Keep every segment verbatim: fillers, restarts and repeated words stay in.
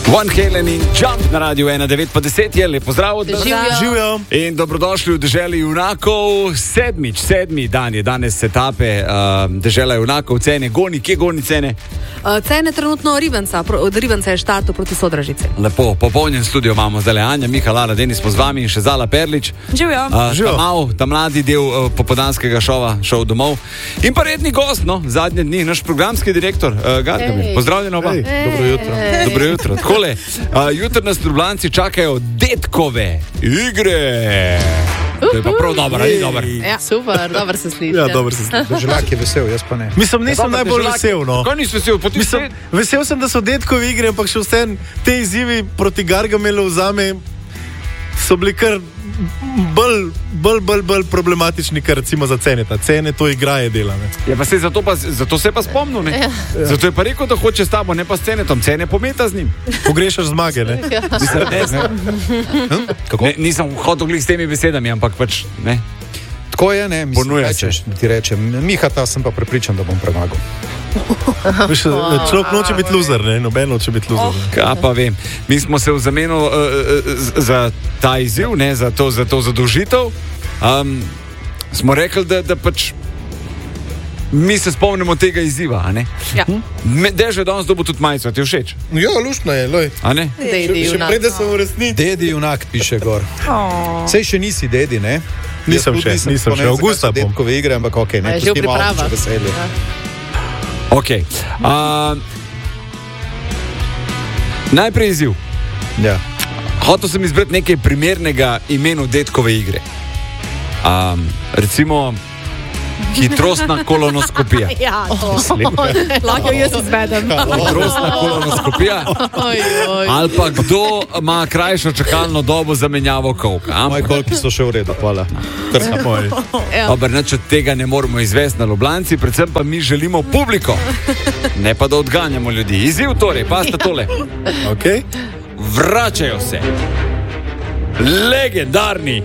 Van Halen in Jump na radiju ena devet pa deset je, lepo zdrav. Živijo. In dobrodošli v deželi junakov. Sedmič, sedmi dan je danes etape uh, dežela junakov. Cene goni, kje goni cene? Uh, cene trenutno Rivenca, pro, od Rivenca je štartov proti Sodražici. Lepo, popolnjen studio imamo zdaj Anja, Miha, Lara, Denis po z vami in še Zala Perlič. Živijo. Uh, ta mal, ta mladi del uh, popodanskega šova, šov domov. In pa redni gost, no, zadnje dni, naš programski direktor, uh, Gargamir. Pozdravljeno oba. Dobro jutro. Dobro jutro. Takole, uh, jutro nas Ljubljanci čakajo detkove igre. To je pa prav dobro, ali dobro? Ja, super, dobro se sliši. Ja, dobro se sliši. Državljak je vesel, jaz pa ne. Mislim, nisem Ja, najbolj državljak- vesel, no. Kaj nisi vesel? Po Mislim, vesel sem, da so detkovi igre, ampak še vsem te izzivi proti Gargamelu vzame so bili kar bolj, bolj, bolj, bolj problematični, kar recimo za cene. Ta cene to igraje dela, ne. Ja, pa se zato, pa, zato se je pa spomnil, ne? Ja. Zato je pa rekel, da hoče s tabo, ne pa s Cenetom. Cene pometa z njim. Pogrešaš zmage, ne. Mislim, ne, ne. Ne, nisem hotel glih s temi besedami, ampak pač, ne. Tako je, ne, mislim, Ponuja kaj češ, ti rečem. Mihata sem pa prepričan, da bom premagal. Veš, človek noče biti loser, ne. Noben noče biti loser. Ne. Kaj pa vem. Mi smo se v zameno uh, uh, za ta izziv, ne, za to, za to zadolžitev, um, smo rekli, da, da pač mi se spomnimo tega izziva, a ne? Ja. Dež je danes dobil tudi majico, ti je všeč, Ja, luštno je, loj. a ne? Dedi Še junak. prede sem v resnici. Dedi junak piše gor. Sej še nisi dedi, ne? Nisem Jaz tudi še, nisem spomnil, še. zakaj Avgusta so bom. detkove igre, ampak okej, ne, Je že v pustimo pripravah. avtoče veselje. Ja. Ok. Uh, najprej izziv. Ja. Hotel sem izbrati nekaj primernega imenu detkove igre. Um, recimo hitrostna kolonoskopija. Ja, to. Lahko jaz izvedem. Hitrostna kolonoskopija. Oj, oj. Ali pa kdo ima krajšo čakalno dobo za menjavo kolka. Moji kolki so še v redu, hvala. Kar sem moj. Dobar, nič od tega ne moramo izvesti na Ljubljanci, predvsem pa mi želimo publiko, ne pa da odganjamo ljudi. Izziv torej, pasta tole. Okej. Vračajo se legendarni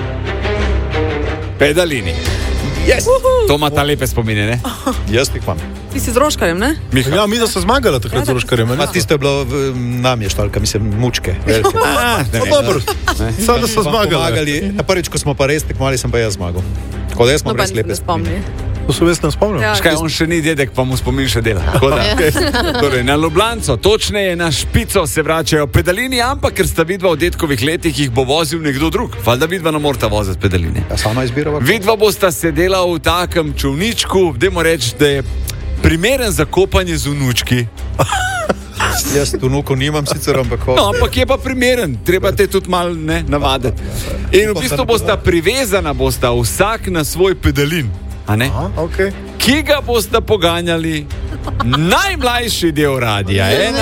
pedalini. Yes. To ima ta lepe spomine, ne? Jaz jih imam. Ti si z Roškarjem, ne? Ja, mi da so zmagali takrat z Roškarjem. Ma tisto je bilo v, nam je štalka, mislim, mučke. velike. A, ne, No, ne. dobro. Samo da so Vam zmagali. pomagali. Na prvič, ko smo pa res tekmovali, sem pa jaz zmagal. Tako da jaz imam Noben res se lepe ne spomni. To so ves ne spomnil. Ja. Škaj, on še ni dedek, pa mu spomin še dela. Tako da, torej, na Ljubljanco, točneje na Špico se vračajo pedalini, ampak ker sta vidva v detkovih letih, jih bo vozil nekdo drug. Valjda vidva ne morata voziti pedaline. Ja, sama izbirava. Vidva bosta sedela v takem čovničku, dajmo reči, da je primeren za kopanje z vnučki. Jaz tu nuko nimam sicer, ampak No, ampak je pa primeren, treba te tudi malo ne, navaditi. In v bistvu bosta privezana, bosta vsak na svoj pedalin, a ne? Aha, okej. Ki ga bosta poganjali najmlajši del radija. Ena,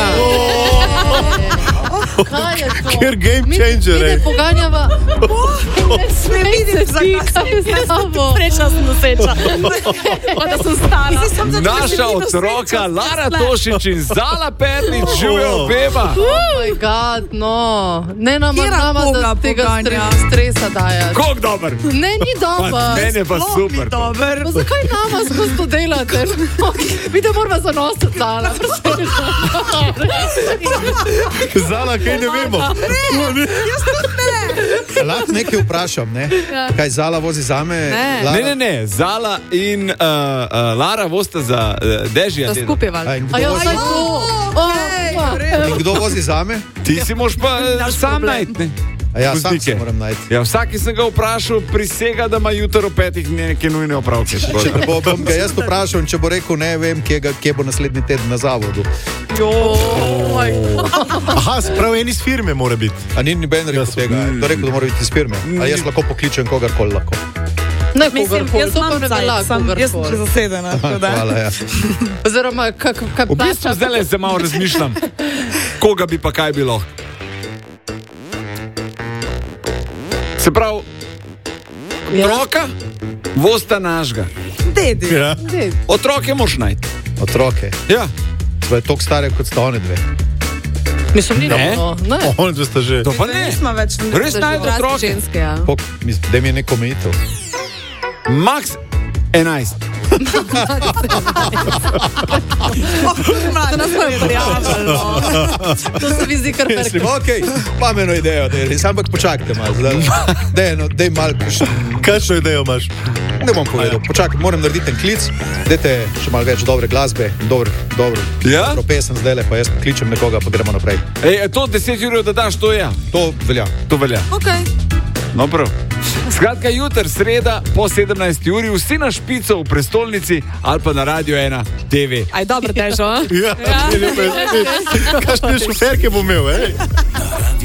Kaj je to? Ker game changer, Mi ej. ne poganjava. Ne vidim, zakaj se slabo. Srečna sem noseča. Pa da sem stara. naša otroka Lara Tošič in Zala Perlič, živijo obema. Oh my god, no. Ne nama, Katera nama da koga tega poganja? stre, stresa daje. Kog dober? Ne, ni Pa dobro. mene pa super. Dober. Pa zakaj nama skozi to delate? Vidite, moramo zanositi Zala. Zala, kaj ne vemo. lahko nekaj vprašam, ne? Kaj Zala vozi zame? Ne. Lara? Ne, ne, ne, Zala in uh, uh, Lara vosta za uh, Dežija. Da skupaj val. A, in kdo A ja, vozi- saj to. O, pa. In kdo vozi zame? Ti si moš pa uh, sam najti, ne? A ja, sam Voznike. se moram najti. Ja, vsak, ki sem ga vprašal, prisega, da ima jutro ob petih neke nujne opravke. Če ne bo, bom ga jaz vprašal, in če bo rekel ne, vem, kje, ga, kje bo naslednji teden na zavodu. Aha, prav en iz firme mora biti. A ni noben rekel tega, kdo je rekel, da mora biti iz firme. A jaz lahko pokličem kogarkoli lahko. Ne, Mislim, kogarkoli, jaz to pa imam ne velja cajt, sem, jaz sem že kogarkoli. zasedena. tako da. Hvala, ja. Oziroma, kak, kak V bistvu zdaj se malo razmišljam, koga bi pa kaj bilo. Se pravi, otroka, vosta našega. Dedi. Ja. Otroke moš najti. Otroke. Ja, Sva je toliko stare, kot sta one dve. Mislim, ni Ne. dobro. Ne. Oni dve sta že. to pa ne. Nismo več. Res To so že najti odrasle otroke. ženske, ja. Pok, mis- da mi je neko omejitev. Max enajst. To nas je prijavilo. To se mi zdi kar perke. Ok, imam eno idejo, ampak počakajte malo. Dej malo. Kakšno idejo imaš? Ne bom povedal, počakaj, moram narediti en klic, dajte še malo več dobre glasbe, dobro, dobro, Ja? dobro pesem zdaj, pa jaz kličem nekoga, pa gremo naprej. Ej, to deset jurjev, da daš, to je. To velja. To velja. Okay. No, prav. Skratka, jutr, sreda, po sedemnajsti uri, vsi na špico v prestolnici ali pa na Radio ena te ve. Aj, dobro, težo. Ja, ja. Kakšne šoferke bo imel, ej?